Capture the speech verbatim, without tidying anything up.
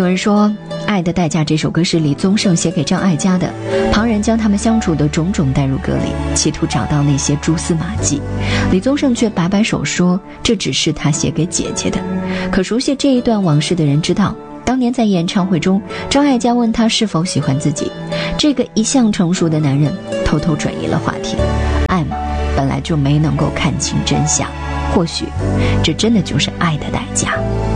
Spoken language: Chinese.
有人说，《爱的代价》这首歌是李宗盛写给张艾嘉的，旁人将他们相处的种种带入歌里，企图找到那些蛛丝马迹。李宗盛却摆摆手说，这只是他写给姐姐的。可熟悉这一段往事的人知道，当年在演唱会中，张艾嘉问他是否喜欢自己，这个一向成熟的男人偷偷转移了话题。爱嘛，本来就没能够看清真相，或许这真的就是爱的代价。